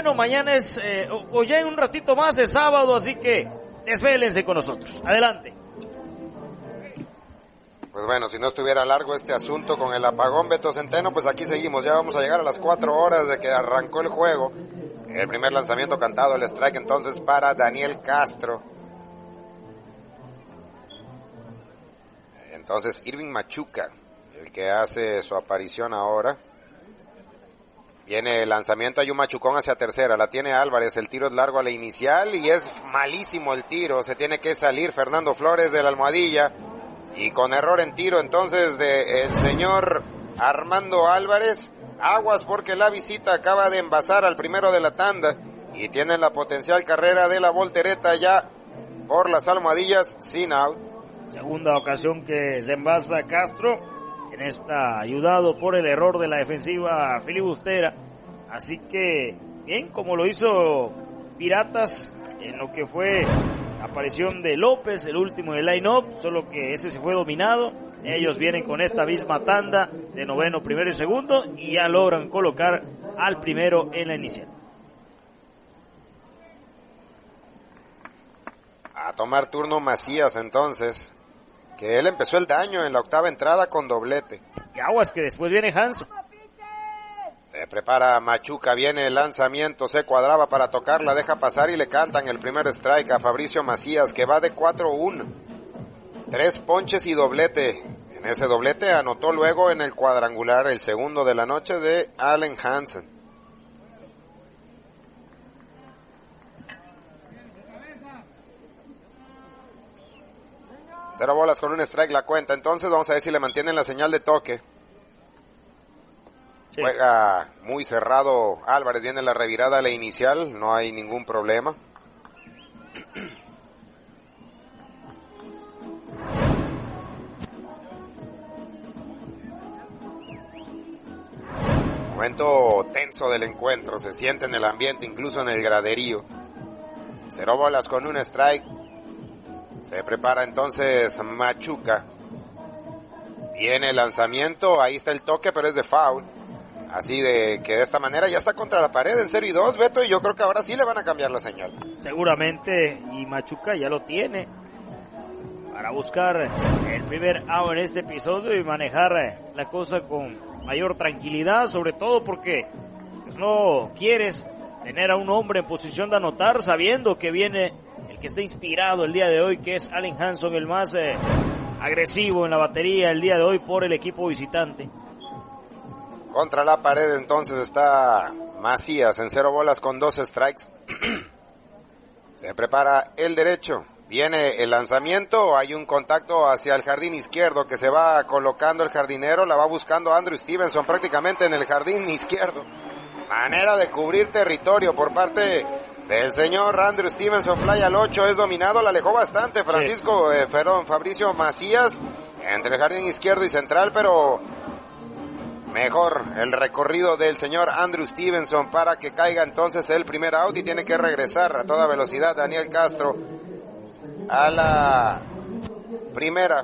bueno, mañana es, o ya en un ratito más es sábado, así que desvélense con nosotros. Adelante. Pues bueno, si no estuviera largo este asunto con el apagón, Beto Centeno, pues aquí seguimos. Ya vamos a llegar a las 4 horas de que arrancó el juego. El primer lanzamiento cantado, el strike entonces para Daniel Castro. Entonces Irving Machuca, el que hace su aparición ahora. Viene el lanzamiento, hay un machucón hacia tercera, la tiene Álvarez, el tiro es largo a la inicial y es malísimo el tiro, se tiene que salir Fernando Flores de la almohadilla. Y con error en tiro entonces de el señor Armando Álvarez, aguas porque la visita acaba de envasar al primero de la tanda y tienen la potencial carrera de la voltereta ya por las almohadillas sin out. Segunda ocasión que se envasa Castro, en esta ayudado por el error de la defensiva filibustera, así que bien como lo hizo Piratas en lo que fue aparición de López, el último del line-up, solo que ese se fue dominado. Ellos vienen con esta misma tanda de noveno, primero y segundo y ya logran colocar al primero en la inicial. A tomar turno Macías entonces, que él empezó el daño en la octava entrada con doblete. Y aguas que después viene Hanson. Se prepara Machuca, viene el lanzamiento, se cuadraba para tocar, la deja pasar y le cantan el primer strike a Fabricio Macías, que va de 4-1. 3 ponches y doblete. En ese doblete anotó luego en el cuadrangular el segundo de la noche de Allen Hansen. Cero bolas con un strike la cuenta, entonces vamos a ver si le mantienen la señal de toque. Sí. Juega muy cerrado Álvarez, viene la revirada a la inicial, no hay ningún problema. Momento tenso del encuentro, se siente en el ambiente, incluso en el graderío. 0 bolas con un strike. Se prepara entonces Machuca. Viene el lanzamiento, ahí está el toque, pero es de foul. Así de que de esta manera ya está contra la pared en 0-2, Beto, y yo creo que ahora sí le van a cambiar la señal. Seguramente, y Machuca ya lo tiene para buscar el primer out en este episodio y manejar la cosa con mayor tranquilidad, sobre todo porque pues, no quieres tener a un hombre en posición de anotar sabiendo que viene el que está inspirado el día de hoy, que es Allen Hanson, el más agresivo en la batería el día de hoy por el equipo visitante. Contra la pared entonces está Macías en 0 bolas con 2 strikes. Se prepara el derecho. Viene el lanzamiento. Hay un contacto hacia el jardín izquierdo que se va colocando el jardinero. La va buscando Andrew Stevenson prácticamente en el jardín izquierdo. Manera de cubrir territorio por parte del señor Andrew Stevenson. Fly al 8 es dominado. La alejó bastante Francisco, sí. Fabricio Macías entre el jardín izquierdo y central, pero mejor el recorrido del señor Andrew Stevenson para que caiga entonces el primer out y tiene que regresar a toda velocidad Daniel Castro a la primera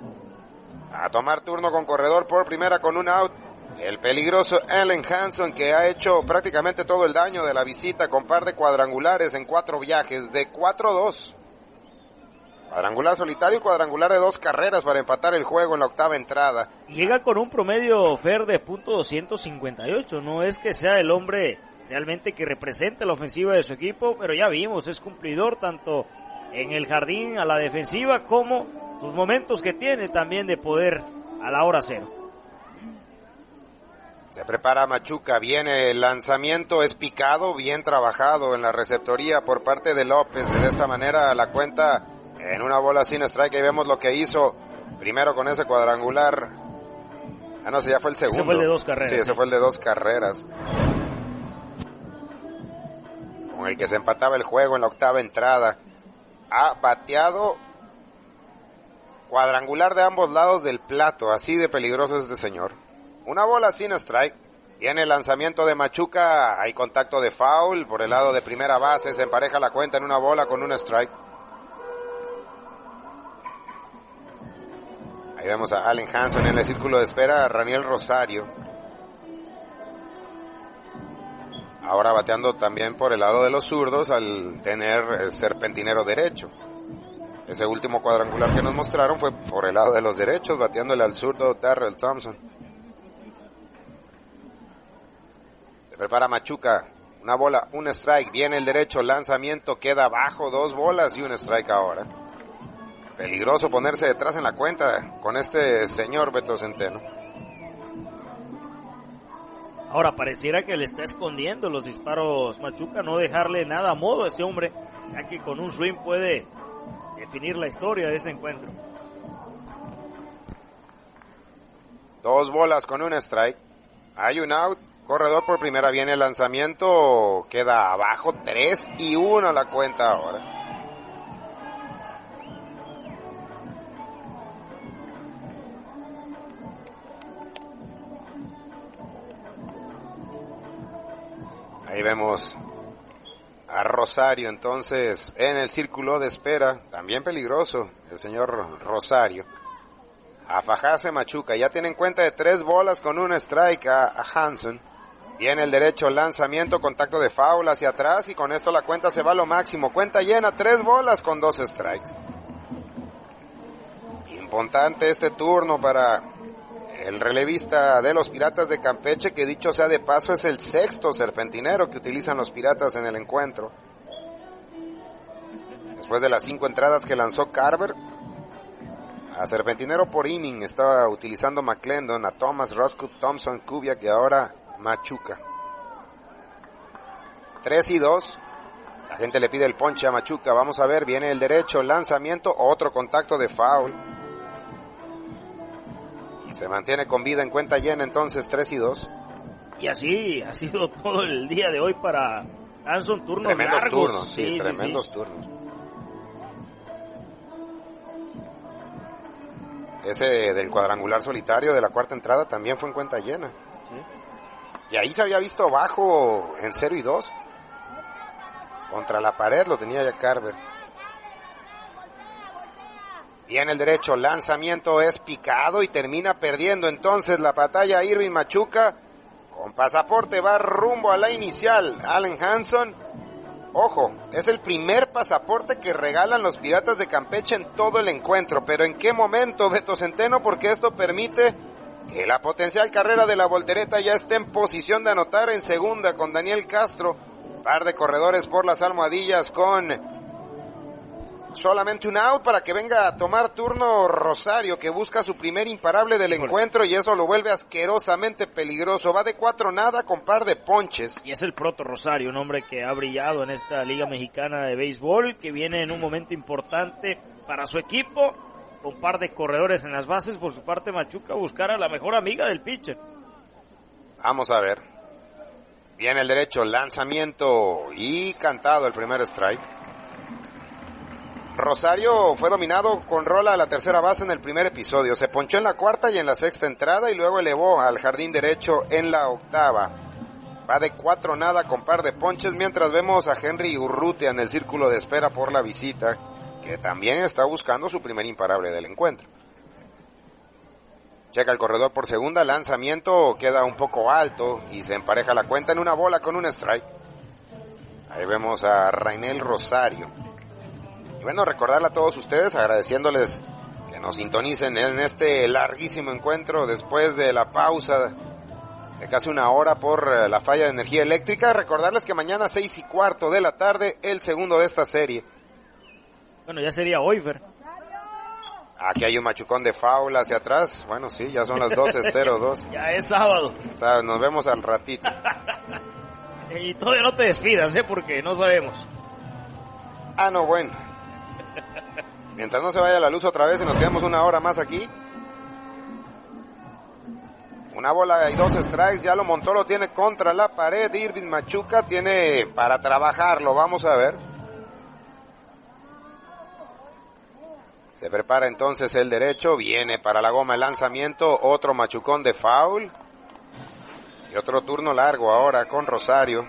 a tomar turno con corredor por primera con un out. El peligroso Allen Hanson, que ha hecho prácticamente todo el daño de la visita con par de cuadrangulares en 4 viajes de 4-2. Cuadrangular solitario y cuadrangular de 2 carreras para empatar el juego en la octava entrada. Llega con un promedio Fer de .258, no es que sea el hombre realmente que represente la ofensiva de su equipo, pero ya vimos, es cumplidor tanto en el jardín a la defensiva como sus momentos que tiene también de poder a la hora cero. Se prepara Machuca, viene el lanzamiento, es picado, bien trabajado en la receptoría por parte de López. De esta manera la cuenta en una bola sin strike. Ahí vemos lo que hizo primero con ese cuadrangular. Ah, no, ese ya fue el segundo. Ese fue el de 2 carreras. Sí, ese fue el de 2 carreras. Con el que se empataba el juego en la octava entrada. Ha bateado cuadrangular de ambos lados del plato. Así de peligroso es este señor. Una bola sin strike. Viene el lanzamiento de Machuca. Hay contacto de foul por el lado de primera base. Se empareja la cuenta en una bola con un strike. Ahí vemos a Allen Hanson en el círculo de espera, a Raniel Rosario. Ahora bateando también por el lado de los zurdos al tener el serpentinero derecho. Ese último cuadrangular que nos mostraron fue por el lado de los derechos, bateándole al zurdo Darrell Thompson. Se prepara Machuca. Una bola, un strike. Viene el derecho, lanzamiento, queda abajo, 2 bolas y un strike ahora. Peligroso ponerse detrás en la cuenta con este señor Beto Centeno. Ahora pareciera que le está escondiendo los disparos Machuca, no dejarle nada a modo a ese hombre, ya que con un swing puede definir la historia de ese encuentro. 2 bolas con un strike. Hay un out. Corredor por primera, viene el lanzamiento. Queda abajo, 3-1 la cuenta ahora. Ahí vemos a Rosario entonces en el círculo de espera, también peligroso el señor Rosario. A fajarse Machuca, ya tienen cuenta de 3 bolas con un strike a Hanson. Viene el derecho, lanzamiento, contacto de foul hacia atrás y con esto la cuenta se va a lo máximo. Cuenta llena, 3 bolas con 2 strikes. Importante este turno para el relevista de los Piratas de Campeche, que dicho sea de paso es el 6º serpentinero que utilizan los Piratas en el encuentro. Después de las 5 entradas que lanzó Carver, a serpentinero por inning estaba utilizando McClendon, a Thomas, Roscoe, Thompson, Kubiak y ahora Machuca. 3-2. La gente le pide el ponche a Machuca. Vamos a ver, viene el derecho, lanzamiento, otro contacto de foul. Y se mantiene con vida en cuenta llena entonces 3-2. Y así ha sido todo el día de hoy para Hanson, turnos tremendos largos. Turnos, sí, tremendos turnos. Ese del cuadrangular solitario de la 4ª entrada también fue en cuenta llena. Sí. Y ahí se había visto bajo en 0-2. Contra la pared lo tenía ya Carver. Viene el derecho, lanzamiento es picado y termina perdiendo entonces la batalla Irving Machuca. Con pasaporte va rumbo a la inicial. Allen Hanson. Ojo, es el primer pasaporte que regalan los Piratas de Campeche en todo el encuentro. Pero ¿en qué momento, Beto Centeno? Porque esto permite que la potencial carrera de la voltereta ya esté en posición de anotar en segunda con Daniel Castro. Par de corredores por las almohadillas con solamente un out para que venga a tomar turno Rosario, que busca su primer imparable del encuentro y eso lo vuelve asquerosamente peligroso. Va de 4-0 con par de ponches. Y es el Proto Rosario, un hombre que ha brillado en esta Liga Mexicana de Béisbol, que viene en un momento importante para su equipo, con par de corredores en las bases. Por su parte Machuca buscar a la mejor amiga del pitcher. Vamos a ver. Viene el derecho, lanzamiento y cantado el primer strike. Rosario fue dominado con rola a la tercera base en el primer episodio. Se ponchó en la 4ª y en la 6ª entrada y luego elevó al jardín derecho en la 8ª. Va de 4-0 con par de ponches mientras vemos a Henry Urrutia en el círculo de espera por la visita, que también está buscando su primer imparable del encuentro. Checa el corredor por segunda, lanzamiento queda un poco alto y se empareja la cuenta en una bola con un strike. Ahí vemos a Rainel Rosario. Y bueno, recordarle a todos ustedes, agradeciéndoles que nos sintonicen en este larguísimo encuentro después de la pausa de casi una hora por la falla de energía eléctrica. Recordarles que mañana 6:15 de la tarde, el segundo de esta serie. Bueno, ya sería Oiver. Aquí hay un machucón de foul hacia atrás. Bueno, sí, ya son las 12:02. Ya es sábado. O sea, nos vemos al ratito. Y todavía no te despidas, porque no sabemos. Ah, no, bueno. Mientras no se vaya la luz otra vez y nos quedamos una hora más aquí. Una bola y 2 strikes, ya lo montó, lo tiene contra la pared. Irving Machuca tiene para trabajarlo, vamos a ver. Se prepara entonces el derecho, viene para la goma el lanzamiento, otro machucón de foul. Y otro turno largo ahora con Rosario.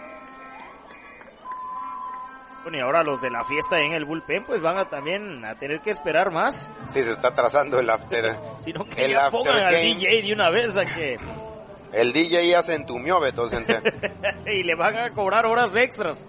Bueno, y ahora los de la fiesta en el bullpen pues van a también a tener que esperar más. Sí, se está trazando el after. Sino que ya pongan al DJ de una vez a que El DJ ya se entumió, Beto Centeno. Y le van a cobrar horas extras.